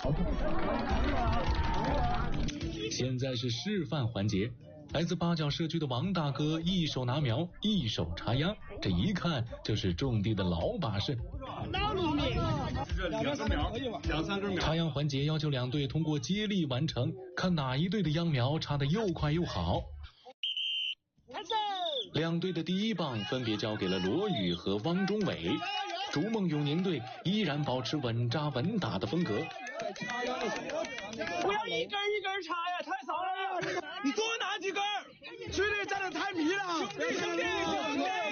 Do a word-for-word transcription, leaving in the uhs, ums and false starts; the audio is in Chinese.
现在是示范环节，来自八角社区的王大哥一手拿苗，一手插秧，这一看就是种地的老把式。 那么密，两根苗，两三根苗。 插秧环节要求两队通过接力完成，看哪一队的秧苗插得又快又好。两队的第一棒分别交给了罗宇和汪中伟，逐梦永宁队依然保持稳扎稳打的风格。 不要一根一根插呀，太少了，你多拿几根，兄弟站得太密了，兄弟兄弟兄弟。